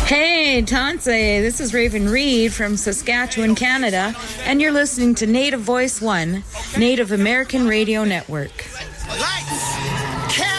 Hey, Tanse, this is Raven Reed from Saskatchewan, Canada, and you're listening to Native Voice One, Native American Radio Network. Lights,